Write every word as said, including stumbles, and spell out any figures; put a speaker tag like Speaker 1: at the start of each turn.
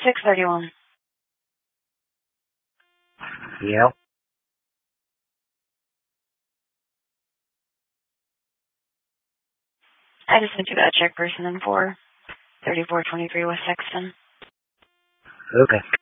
Speaker 1: six thirty-one.
Speaker 2: Yep.
Speaker 1: I just sent you that check person in for thirty-four twenty-three West Sexton.
Speaker 2: Okay.